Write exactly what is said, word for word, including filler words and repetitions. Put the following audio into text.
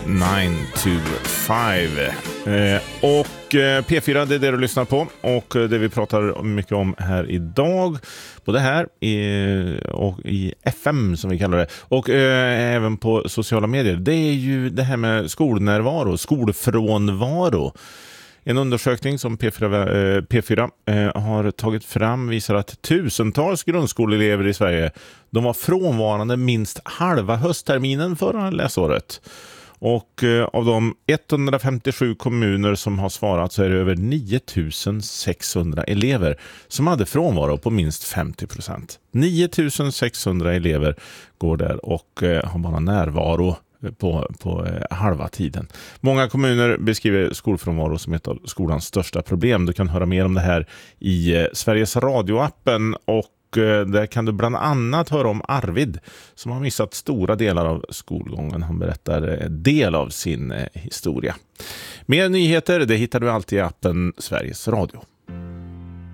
nine to five. Eh, och eh, P fyra, det är det du lyssnar på. Och eh, det vi pratar mycket om här idag, både här i, och i F M som vi kallar det, och eh, även på sociala medier, det är ju det här med skolnärvaro, skolfrånvaro. En undersökning som P fyra, eh, P fyra eh, har tagit fram visar att tusentals grundskoleelever i Sverige, de var frånvarande minst halva höstterminen förra läsåret. Och eh, av de etthundrafemtiosju kommuner som har svarat så är det över nio tusen sexhundra elever som hade frånvaro på minst femtio procent. nio tusen sexhundra elever går där och eh, har bara närvaro på, på eh, halva tiden. Många kommuner beskriver skolfrånvaro som ett av skolans största problem. Du kan höra mer om det här i eh, Sveriges Radio-appen, och eh, där kan du bland annat höra om Arvid som har missat stora delar av skolgången. Han berättar eh, del av sin eh, historia. Mer nyheter, det hittar du alltid i appen Sveriges Radio.